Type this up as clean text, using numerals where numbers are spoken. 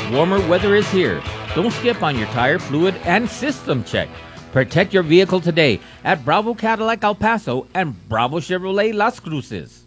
Warmer weather is here. Don't skip on your tire, fluid, and system check. Protect your vehicle today at Bravo Cadillac El Paso and Bravo Chevrolet Las Cruces.